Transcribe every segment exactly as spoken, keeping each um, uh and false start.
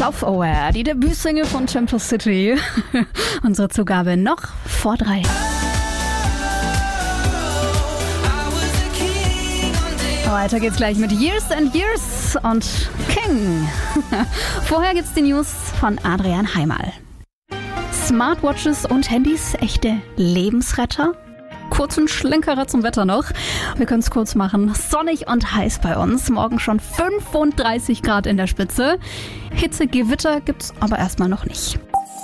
Self-Aware, die Debütsingle von Temple City. Unsere Zugabe noch vor drei. Weiter geht's gleich mit Years and Years und King. Vorher gibt's die News von Adrian Heimal. Smartwatches und Handys, echte Lebensretter? Kurzen Schlenkerer zum Wetter noch. Wir können es kurz machen. Sonnig und heiß bei uns. Morgen schon fünfunddreißig Grad in der Spitze. Hitze, Gewitter gibt's aber erstmal noch nicht.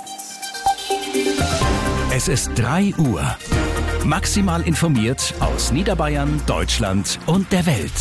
Es ist drei Uhr. Maximal informiert aus Niederbayern, Deutschland und der Welt.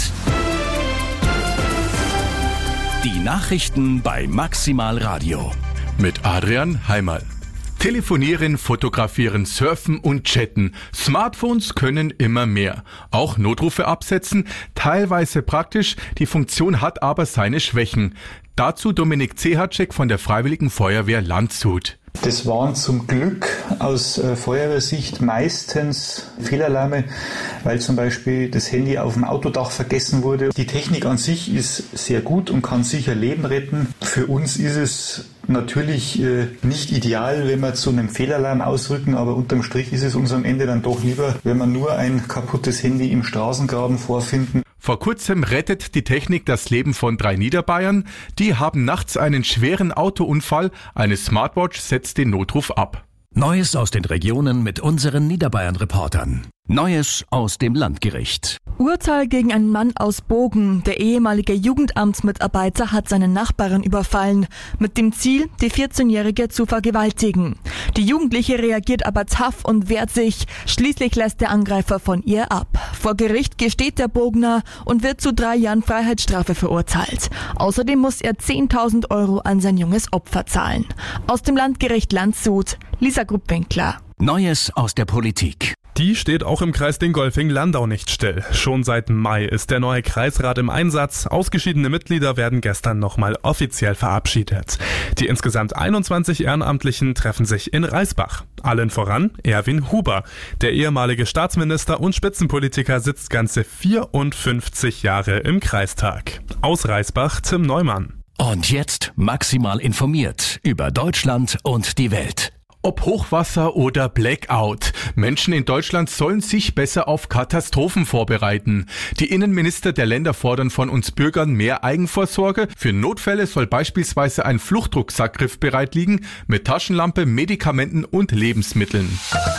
Die Nachrichten bei Maximal Radio. Mit Adrian Heimal. Telefonieren, fotografieren, surfen und chatten. Smartphones können immer mehr. Auch Notrufe absetzen, teilweise praktisch, die Funktion hat aber seine Schwächen. Dazu Dominik Zehacek von der Freiwilligen Feuerwehr Landshut. Das waren zum Glück aus äh, Feuerwehrsicht meistens Fehlalarme, weil zum Beispiel das Handy auf dem Autodach vergessen wurde. Die Technik an sich ist sehr gut und kann sicher Leben retten. Für uns ist es natürlich äh, nicht ideal, wenn wir zu einem Fehlalarm ausrücken, aber unterm Strich ist es uns am Ende dann doch lieber, wenn wir nur ein kaputtes Handy im Straßengraben vorfinden. Vor kurzem rettet die Technik das Leben von drei Niederbayern. Die haben nachts einen schweren Autounfall. Eine Smartwatch setzt den Notruf ab. Neues aus den Regionen mit unseren Niederbayern-Reportern. Neues aus dem Landgericht. Urteil gegen einen Mann aus Bogen. Der ehemalige Jugendamtsmitarbeiter hat seine Nachbarin überfallen, mit dem Ziel, die vierzehnjährige zu vergewaltigen. Die Jugendliche reagiert aber tough und wehrt sich. Schließlich lässt der Angreifer von ihr ab. Vor Gericht gesteht der Bogner und wird zu drei Jahren Freiheitsstrafe verurteilt. Außerdem muss er zehntausend Euro an sein junges Opfer zahlen. Aus dem Landgericht Landshut, Lisa Gruppwinkler. Neues aus der Politik. Die steht auch im Kreis Dingolfing-Landau nicht still. Schon seit Mai ist der neue Kreisrat im Einsatz. Ausgeschiedene Mitglieder werden gestern nochmal offiziell verabschiedet. Die insgesamt einundzwanzig Ehrenamtlichen treffen sich in Reisbach. Allen voran Erwin Huber. Der ehemalige Staatsminister und Spitzenpolitiker sitzt ganze vierundfünfzig Jahre im Kreistag. Aus Reisbach Tim Neumann. Und jetzt maximal informiert über Deutschland und die Welt. Ob Hochwasser oder Blackout. Menschen in Deutschland sollen sich besser auf Katastrophen vorbereiten. Die Innenminister der Länder fordern von uns Bürgern mehr Eigenvorsorge. Für Notfälle soll beispielsweise ein Fluchtrucksackgriff bereit liegen mit Taschenlampe, Medikamenten und Lebensmitteln.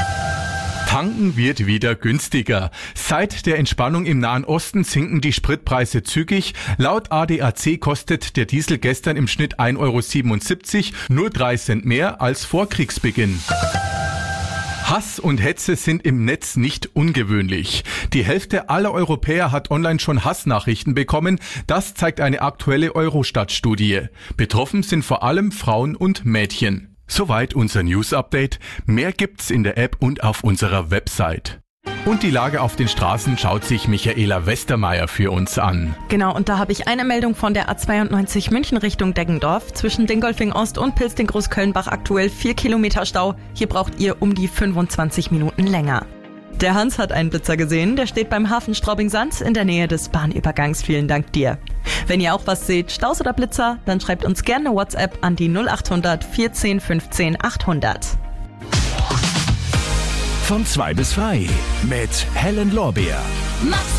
Tanken wird wieder günstiger. Seit der Entspannung im Nahen Osten sinken die Spritpreise zügig. Laut A D A C kostet der Diesel gestern im Schnitt ein Euro siebenundsiebzig, nur drei Cent mehr als vor Kriegsbeginn. Hass und Hetze sind im Netz nicht ungewöhnlich. Die Hälfte aller Europäer hat online schon Hassnachrichten bekommen. Das zeigt eine aktuelle Eurostat-Studie. Betroffen sind vor allem Frauen und Mädchen. Soweit unser News-Update. Mehr gibt's in der App und auf unserer Website. Und die Lage auf den Straßen schaut sich Michaela Westermeier für uns an. Genau, und da habe ich eine Meldung von der A zweiundneunzig München Richtung Deggendorf. Zwischen Dingolfing Ost und Pilsting-Großkölnbach aktuell vier Kilometer Stau. Hier braucht ihr um die fünfundzwanzig Minuten länger. Der Hans hat einen Blitzer gesehen, der steht beim Hafen Straubing-Sand in der Nähe des Bahnübergangs. Vielen Dank dir. Wenn ihr auch was seht, Staus oder Blitzer, dann schreibt uns gerne eine WhatsApp an die null acht hundert vierzehn fünfzehn achthundert. Von zwei bis frei mit Helen Lorbeer. Maxi